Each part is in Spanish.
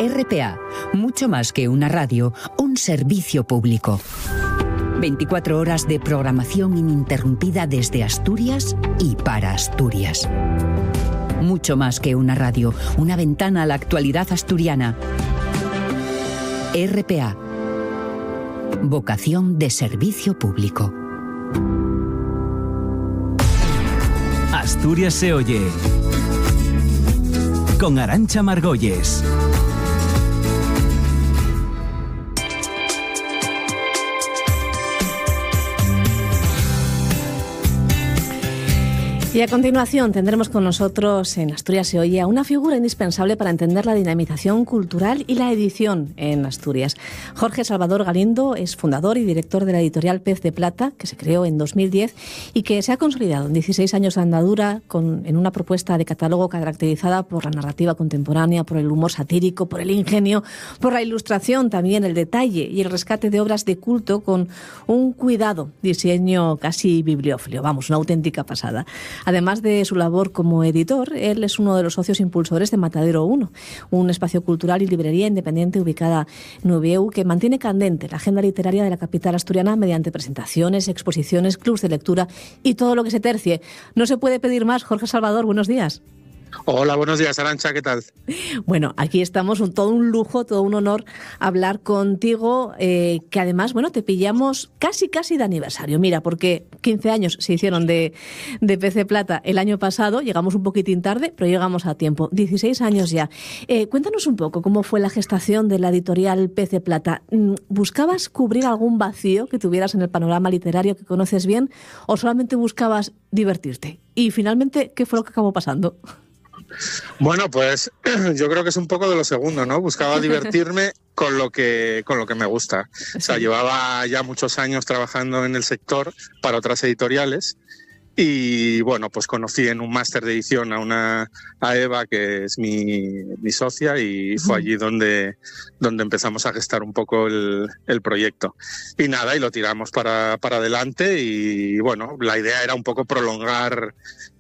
RPA, mucho más que una radio, un servicio público. 24 horas de programación ininterrumpida desde Asturias y para Asturias. Mucho más que una radio, una ventana a la actualidad asturiana. RPA. Vocación de servicio público. Asturias se oye. Con Arantxa Margolles. Y a continuación tendremos con nosotros en Asturias se oye a una figura indispensable para entender la dinamización cultural y la edición en Asturias. Jorge Salvador Galindo es fundador y director de la editorial Pez de Plata, que se creó en 2010 y que se ha consolidado en 16 años de andadura en una propuesta de catálogo caracterizada por la narrativa contemporánea, por el humor satírico, por el ingenio, por la ilustración, también el detalle y el rescate de obras de culto con un cuidado diseño casi bibliófilo. Vamos, una auténtica pasada. Además de su labor como editor, él es uno de los socios impulsores de Matadero 1, un espacio cultural y librería independiente ubicada en UBEU que mantiene candente la agenda literaria de la capital asturiana mediante presentaciones, exposiciones, clubs de lectura y todo lo que se tercie. No se puede pedir más. Jorge Salvador, buenos días. Hola, buenos días, Arantxa, ¿qué tal? Bueno, aquí estamos, todo un lujo, todo un honor hablar contigo, que además, bueno, te pillamos casi de aniversario. Mira, porque 15 años se hicieron de Pez de Plata el año pasado, llegamos un poquitín tarde, pero llegamos a tiempo, 16 años ya. Cuéntanos un poco cómo fue la gestación de la editorial Pez de Plata. ¿Buscabas cubrir algún vacío que tuvieras en el panorama literario que conoces bien o solamente buscabas divertirte? Y finalmente, ¿qué fue lo que acabó pasando? Bueno, pues yo creo que es un poco de lo segundo, ¿no? Buscaba divertirme con lo que me gusta. O sea, llevaba ya muchos años trabajando en el sector para otras editoriales y, bueno, pues conocí en un máster de edición a Eva, que es mi socia, y fue allí donde empezamos a gestar un poco el proyecto. Y nada, y lo tiramos para adelante y, bueno, la idea era un poco prolongar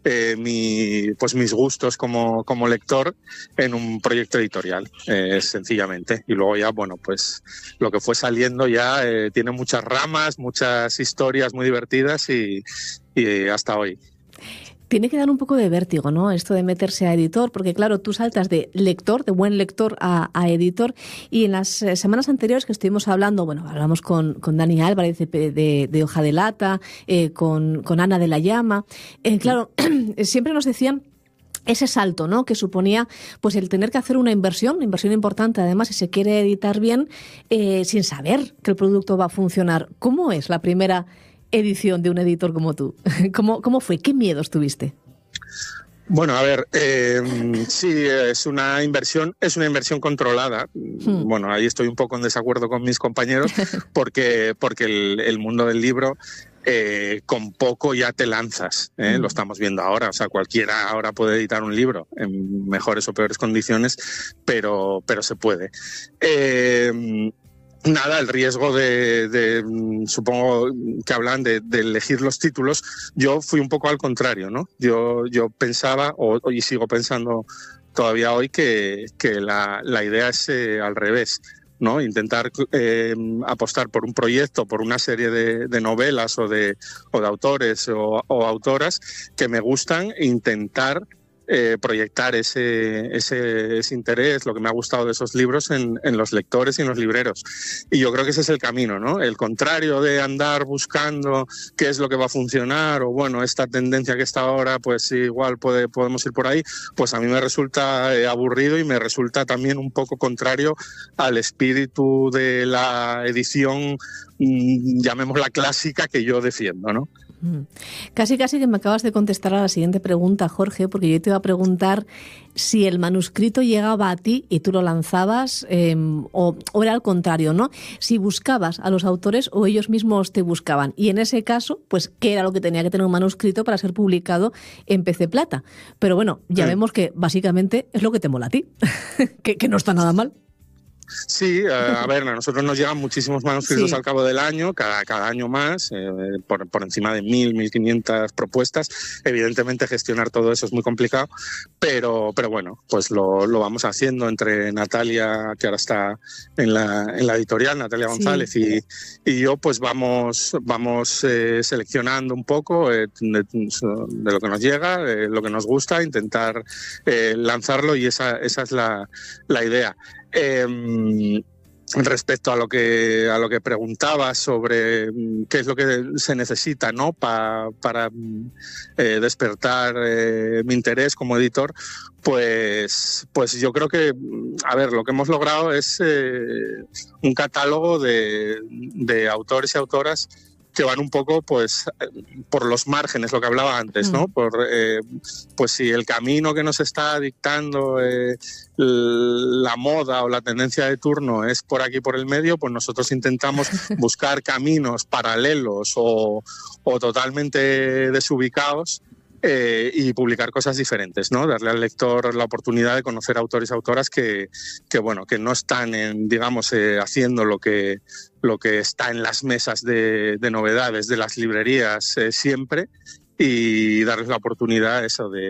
mis gustos como lector en un proyecto editorial, sencillamente. Y luego ya, bueno, pues lo que fue saliendo ya tiene muchas ramas, muchas historias muy divertidas y hasta hoy. Tiene que dar un poco de vértigo, ¿no? Esto de meterse a editor, porque claro, tú saltas de lector, de buen lector, a editor. Y en las semanas anteriores que estuvimos hablando, bueno, hablamos con Dani Álvarez de Hoja de Lata, con Ana de la Llama. Claro, siempre nos decían ese salto, ¿no?, que suponía pues el tener que hacer una inversión importante, además, si se quiere editar bien, sin saber que el producto va a funcionar. ¿Cómo es la primera edición de un editor como tú? ¿Cómo fue? ¿Qué miedos tuviste? Bueno, a ver, sí, es una inversión controlada. Bueno, ahí estoy un poco en desacuerdo con mis compañeros porque el mundo del libro, con poco ya te lanzas, lo estamos viendo ahora. O sea, cualquiera ahora puede editar un libro en mejores o peores condiciones, pero se puede. Nada, el riesgo supongo que hablan de elegir los títulos. Yo fui un poco al contrario, ¿no? Yo pensaba, y sigo pensando todavía hoy, que la idea es al revés, ¿no? Intentar apostar por un proyecto, por una serie de novelas o de autores o autoras que me gustan, e intentar proyectar ese interés, lo que me ha gustado de esos libros en los lectores y en los libreros. Y yo creo que ese es el camino, ¿no? El contrario de andar buscando qué es lo que va a funcionar, o bueno, esta tendencia que está ahora, pues igual podemos ir por ahí, pues a mí me resulta aburrido y me resulta también un poco contrario al espíritu de la edición, llamémosla clásica, que yo defiendo, ¿no? Casi que me acabas de contestar a la siguiente pregunta, Jorge, porque yo te iba a preguntar si el manuscrito llegaba a ti y tú lo lanzabas, o era al contrario, ¿no? Si buscabas a los autores o ellos mismos te buscaban. Y en ese caso, pues, ¿qué era lo que tenía que tener un manuscrito para ser publicado en Pez de Plata? Pero bueno, ya vemos que básicamente es lo que te mola a ti, que no está nada mal. Sí, a ver, a nosotros nos llegan muchísimos manuscritos al cabo del año, cada año más, por encima de 1.500 propuestas. Evidentemente gestionar todo eso es muy complicado, pero bueno, pues lo vamos haciendo entre Natalia, que ahora está en la editorial, Natalia González, y yo, pues vamos seleccionando un poco de lo que nos llega, lo que nos gusta, intentar lanzarlo, y esa es la idea. Respecto a lo que preguntaba sobre qué es lo que se necesita, ¿no?, para despertar mi interés como editor, pues yo creo que, a ver, lo que hemos logrado es un catálogo de autores y autoras que van un poco, pues, por los márgenes, lo que hablaba antes, ¿no? Pues si el camino que nos está dictando la moda o la tendencia de turno es por aquí, por el medio, pues nosotros intentamos buscar caminos paralelos o totalmente desubicados, y publicar cosas diferentes, ¿no? Darle al lector la oportunidad de conocer autores y autoras que no están haciendo lo que está en las mesas de novedades de las librerías siempre, y darles la oportunidad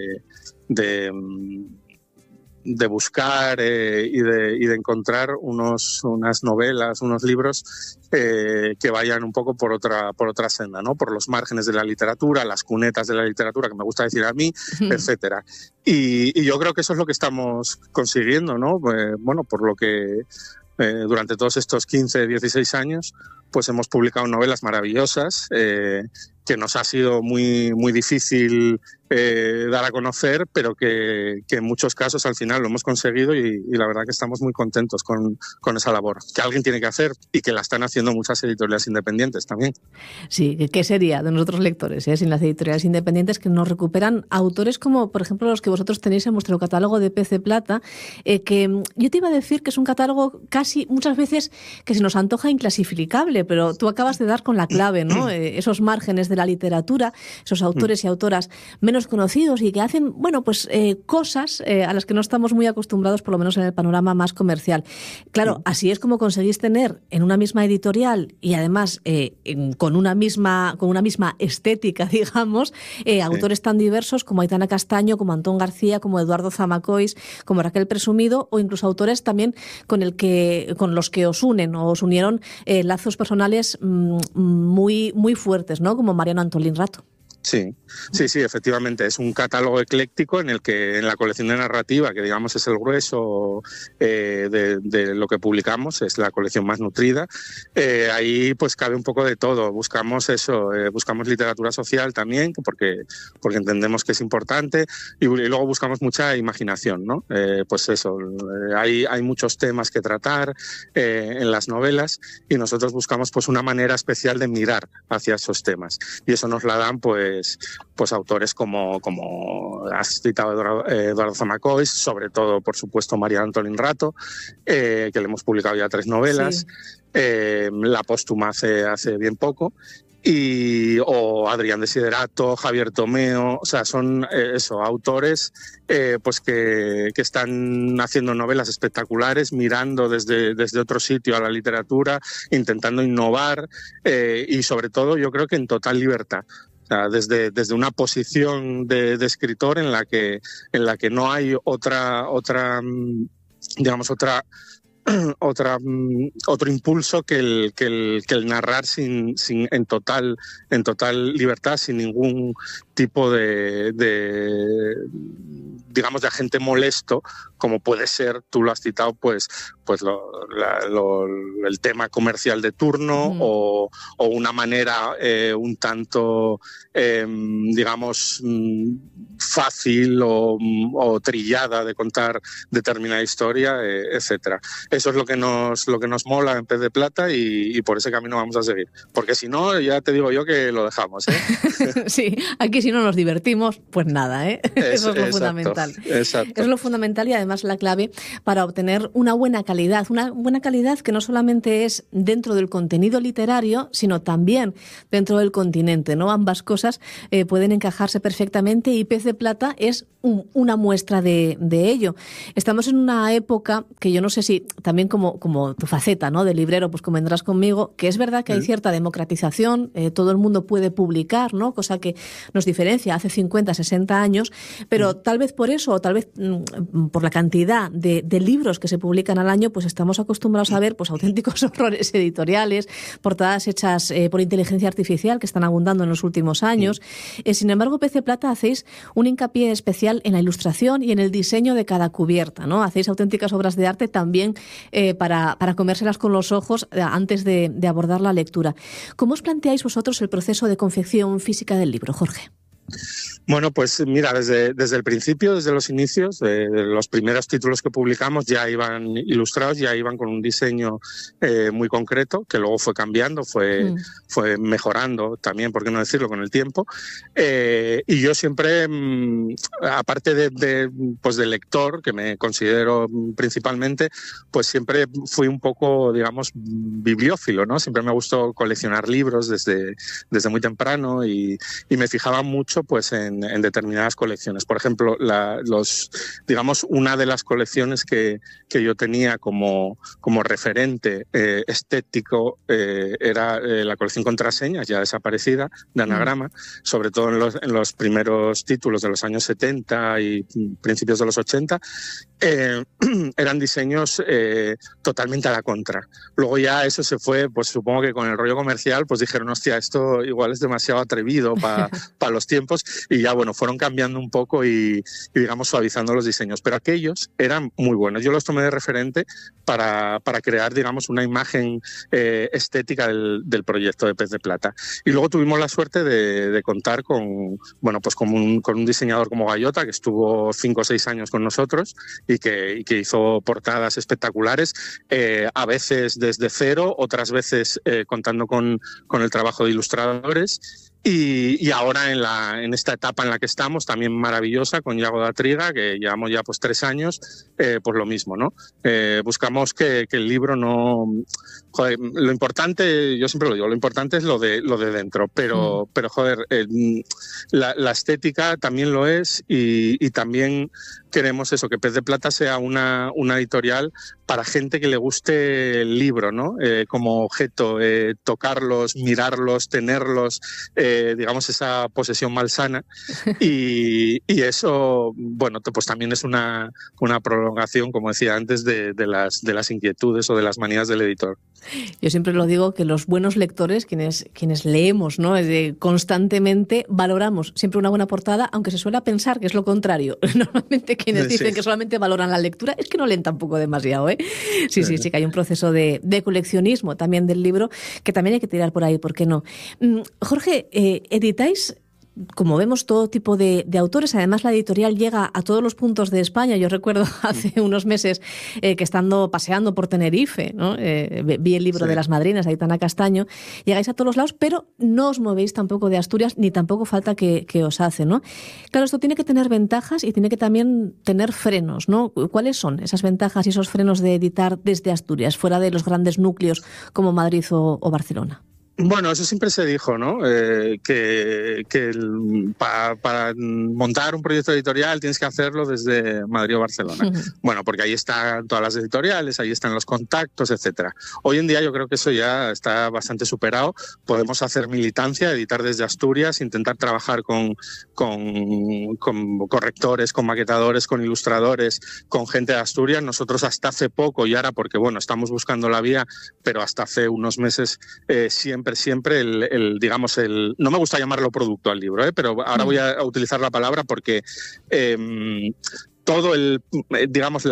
de buscar y de encontrar unas novelas, unos libros que vayan un poco por otra senda, ¿no? Por los márgenes de la literatura, las cunetas de la literatura, que me gusta decir a mí, etcétera. Y yo creo que eso es lo que estamos consiguiendo, ¿no? Bueno, por lo que durante todos estos 15, 16 años, pues hemos publicado novelas maravillosas que nos ha sido muy, muy difícil dar a conocer, pero que en muchos casos al final lo hemos conseguido, y la verdad que estamos muy contentos con esa labor que alguien tiene que hacer, y que la están haciendo muchas editoriales independientes también. Sí, ¿qué sería de nosotros lectores sin las editoriales independientes que nos recuperan autores como, por ejemplo, los que vosotros tenéis en vuestro catálogo de Pez de Plata, que yo te iba a decir que es un catálogo casi muchas veces que se nos antoja inclasificable, pero tú acabas de dar con la clave, ¿no? Esos márgenes de la literatura, esos autores y autoras menos conocidos y que hacen, pues cosas a las que no estamos muy acostumbrados, por lo menos en el panorama más comercial. Claro, así es como conseguís tener en una misma editorial, y además con una misma estética, digamos, autores tan diversos como Aitana Castaño, como Antón García, como Eduardo Zamacois, como Raquel Presumido, o incluso autores también con los que os unieron lazos personales muy, muy fuertes, ¿no? Como Mariano Antolín Rato. Sí, efectivamente. Es un catálogo ecléctico en el que, en la colección de narrativa, que digamos es el grueso de lo que publicamos, es la colección más nutrida, ahí pues cabe un poco de todo. Buscamos buscamos literatura social también, porque entendemos que es importante, y luego buscamos mucha imaginación, ¿no? Pues eso, hay muchos temas que tratar en las novelas, y nosotros buscamos pues una manera especial de mirar hacia esos temas, y eso nos la dan pues autores como has citado, Eduardo Zamacois, sobre todo, por supuesto, Mariano Antolín Rato, que le hemos publicado ya 3 novelas, la póstuma hace bien poco, o Adrián Desiderato, Javier Tomeo, o sea, son autores pues que están haciendo novelas espectaculares, mirando desde otro sitio a la literatura, intentando innovar, y sobre todo yo creo que en total libertad. O sea, desde una posición de escritor en la que no hay otro impulso que el narrar en total libertad, sin ningún tipo de agente molesto, como puede ser, tú lo has citado, pues el tema comercial de turno, o una manera un tanto fácil o trillada de contar determinada historia, etcétera. Eso es lo que nos mola en Pez de Plata, y por ese camino vamos a seguir, porque si no, ya te digo yo que lo dejamos, Sí, aquí si no nos divertimos, pues nada, eso es lo fundamental. Exacto. Es lo fundamental, y además la clave para obtener una buena calidad que no solamente es dentro del contenido literario, sino también dentro del continente, ¿no? Ambas cosas pueden encajarse perfectamente, y Pez de Plata es una muestra de ello. Estamos en una época que yo no sé si también como tu faceta, ¿no?, de librero, pues convendrás conmigo, que es verdad que hay cierta democratización, todo el mundo puede publicar, ¿no?, cosa que nos diferencia hace 50, 60 años, pero tal vez por eso, o tal vez por la cantidad de libros que se publican al año, pues estamos acostumbrados a ver pues auténticos horrores editoriales, portadas hechas por inteligencia artificial que están abundando en los últimos años. Sin embargo, Pez de Plata hacéis un hincapié especial en la ilustración y en el diseño de cada cubierta, ¿no? Hacéis auténticas obras de arte también para comérselas con los ojos antes de abordar la lectura. ¿Cómo os planteáis vosotros el proceso de confección física del libro, Jorge? Bueno, pues mira, desde el principio, desde los inicios, los primeros títulos que publicamos ya iban ilustrados, ya iban con un diseño muy concreto, que luego fue cambiando, fue mejorando también, por qué no decirlo, con el tiempo. Y yo siempre, aparte de lector, que me considero principalmente, pues siempre fui un poco, digamos, bibliófilo, ¿no? Siempre me gustó coleccionar libros desde muy temprano y me fijaba mucho pues en determinadas colecciones. Por ejemplo, digamos, una de las colecciones que yo tenía como referente estético era la colección Contraseñas, ya desaparecida, de Anagrama, sobre todo en los primeros títulos de los años 70 y principios de los 80, eran diseños totalmente a la contra. Luego ya eso se fue, pues supongo que con el rollo comercial, pues dijeron, hostia, esto igual es demasiado atrevido para los tiempos, y ya, bueno, fueron cambiando un poco y digamos, suavizando los diseños. Pero aquellos eran muy buenos. Yo los tomé de referente para crear, digamos, una imagen estética del proyecto de Pez de Plata. Y luego tuvimos la suerte de contar con un diseñador como Gallota, que estuvo 5 o 6 años con nosotros y que hizo portadas espectaculares, a veces desde cero, otras veces contando con el trabajo de ilustradores. Y ahora en esta etapa en la que estamos, también maravillosa, con Iago da Triga, que llevamos ya pues 3 años, pues lo mismo, ¿no? Buscamos que el libro no... Joder, lo importante, yo siempre lo digo, lo importante es lo de dentro, pero joder, la estética también lo es, y también queremos eso, que Pez de Plata sea una editorial para gente que le guste el libro, ¿no? Como objeto, tocarlos, mirarlos, tenerlos, digamos, esa posesión malsana. Y eso, bueno, pues también es una prolongación, como decía antes, de las inquietudes o de las manías del editor. Yo siempre lo digo, que los buenos lectores, quienes leemos, ¿no?, constantemente, valoramos siempre una buena portada, aunque se suele pensar que es lo contrario. Normalmente quienes dicen que solamente valoran la lectura es que no leen tampoco demasiado, ¿eh? Sí, que hay un proceso de coleccionismo también del libro, que también hay que tirar por ahí, ¿por qué no? Jorge, editáis, como vemos, todo tipo de autores. Además, la editorial llega a todos los puntos de España. Yo recuerdo hace unos meses que estando paseando por Tenerife, ¿no? Vi el libro de las madrinas de Aitana Castaño. Llegáis a todos los lados, pero no os movéis tampoco de Asturias, ni tampoco falta que os hace, ¿no? Claro, esto tiene que tener ventajas y tiene que también tener frenos, ¿no? ¿Cuáles son esas ventajas y esos frenos de editar desde Asturias, fuera de los grandes núcleos como Madrid o Barcelona? Bueno, eso siempre se dijo, ¿no? Que para montar un proyecto editorial tienes que hacerlo desde Madrid o Barcelona. Bueno, porque ahí están todas las editoriales, ahí están los contactos, etcétera. Hoy en día yo creo que eso ya está bastante superado. Podemos hacer militancia, editar desde Asturias, intentar trabajar con correctores, con maquetadores, con ilustradores, con gente de Asturias. Nosotros hasta hace poco, y ahora porque, bueno, estamos buscando la vía, pero hasta hace unos meses siempre digamos, no me gusta llamarlo producto al libro, pero ahora voy a utilizar la palabra porque todo digamos,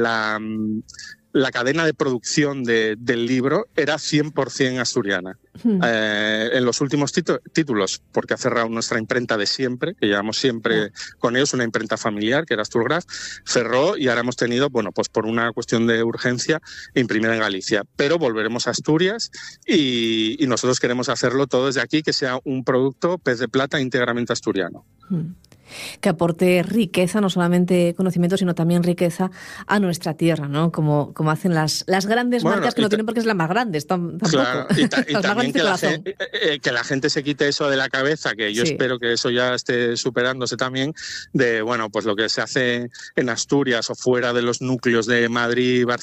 la cadena de producción del libro era 100% asturiana. En los últimos títulos, porque ha cerrado nuestra imprenta de siempre, que llevamos siempre con ellos, una imprenta familiar, que era Asturgraf, cerró, y ahora hemos tenido, bueno, pues por una cuestión de urgencia, imprimir en Galicia. Pero volveremos a Asturias y nosotros queremos hacerlo todo desde aquí, que sea un producto Pez de Plata íntegramente asturiano. que aporte riqueza, no solamente conocimiento, sino también riqueza a nuestra tierra, ¿no? Como hacen las grandes marcas, que no tienen por qué ser las más grandes tampoco. Claro, y también que la gente se quite eso de la cabeza, que yo espero que eso ya esté superándose también, de, bueno, pues lo que se hace en Asturias o fuera de los núcleos de Madrid, Barcelona,